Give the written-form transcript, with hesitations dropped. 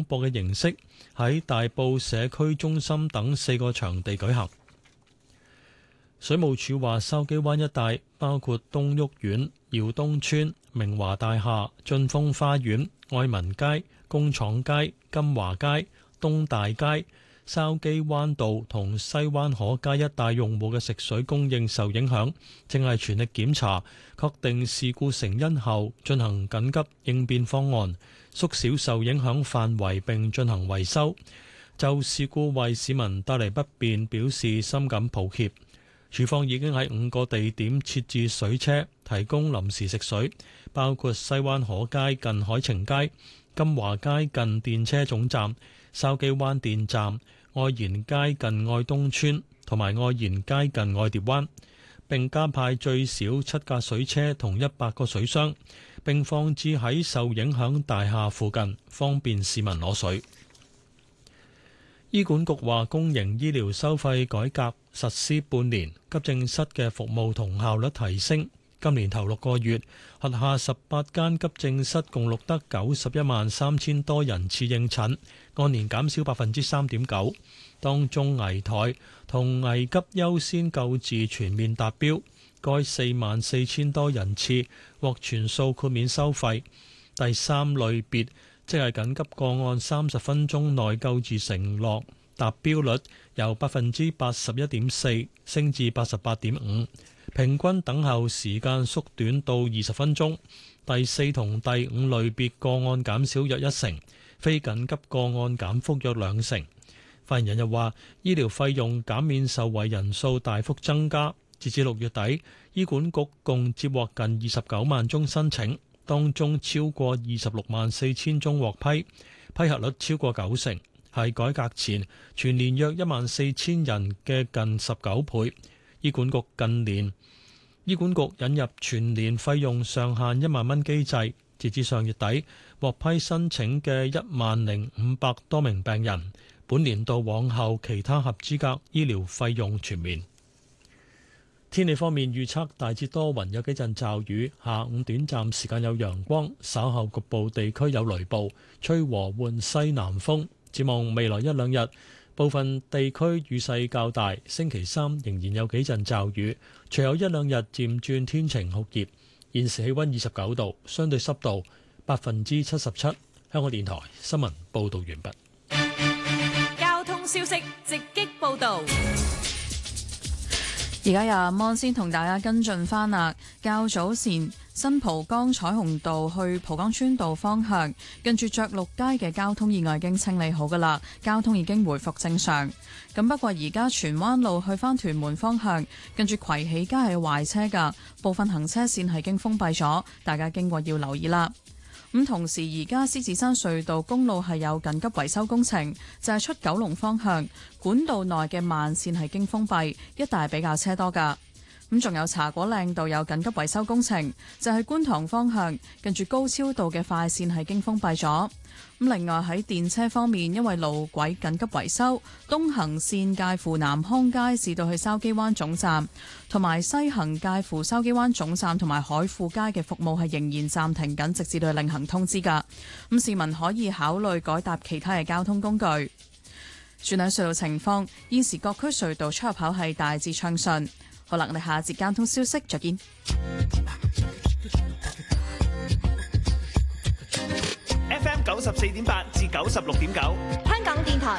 廣播嘅形式喺大埔社區中心等4個場地舉行。水務署話，筲箕灣一帶包括東屋苑、耀東村、明華大廈、晉峰花園、愛民街、工廠街、金華街、東大街、筲箕灣道同西灣河街一帶用戶嘅食水供應受影響，正係全力檢查，確定事故成因後進行緊急應變方案，縮小受影響範圍並進行維修。就事故為市民帶嚟不便表示深感抱歉。署方已經喺5個地點設置水車，提供臨時食水，包括西灣河街近海晴街、金華街近電車總站、筲箕灣電站、愛賢街近愛東村同埋愛賢街近愛蝶灣，並加派最少7架水車同100個水箱，並放置喺受影響大廈附近，方便市民攞水。醫管局話，公營醫療收費改革實施半年，急症室嘅服務同效率提升。今年頭6個月，轄下18間急症室共錄得91萬3000多人次應診，按年減少3.9%。當中危殆同危急優先救治全面達標，該4萬4000多人次獲全數豁免收費。第3類別即係緊急個案30分鐘內救治承諾達標率由81.4%升至88.5%，平均等候時間縮短到20分鐘。第4同第5類別個案減少約1成，非緊急個案減幅約2成。發言人又話，醫療費用減免受惠人數大幅增加，截至6月底，醫管局共接獲近29萬宗申請，當中超過26萬4000宗獲批，批核率超過90%，係改革前全年約1萬4000人嘅近19倍。醫管局引入全年費用上限1萬蚊機制，截至上月底，獲批申請嘅10500多名病人。本年度往後其他合資格醫療費用全免。天氣方面預測大致多雲，有幾陣驟雨，下午短暫時間有陽光，稍後局部地區有雷暴，吹和緩西南風。展望未來1-2日，部分地區雨勢較大。星期3仍然有幾陣驟雨，隨後1-2日漸轉天晴酷熱。現時氣溫29度，相對濕度77%。香港電台新聞報道完畢。 交通消息直擊報道。 而家由阿芒先同大家跟進翻啦。較早前新蒲崗彩虹道去蒲崗村道方向，近住爵祿街嘅交通意外已經清理好噶啦，交通已經回復正常。咁不過而家荃灣路去翻屯門方向，近住葵喜街係壞車噶，部分行車線係已經封閉咗，大家經過要留意啦。咁同時而家獅子山隧道公路係有緊急維修工程，就係出九龍方向管道內嘅慢線係經封閉，一帶比較車多噶。咁仲有茶果嶺道有緊急維修工程，就係觀塘方向近住高超道嘅快線係經封閉咗。咁另外喺電車方面，因為路軌緊急維修，東行線介乎南康街至到去筲箕灣總站，同埋西行介乎筲箕灣總站同埋海富街嘅服務係仍然暫停緊，直至到另行通知噶。咁市民可以考慮改搭其他嘅交通工具。轉睇隧道情況，現時各區隧道出入口係大致暢順。好啦，我哋下節交通消息再見。 FM 94.8至96.9， 香港電台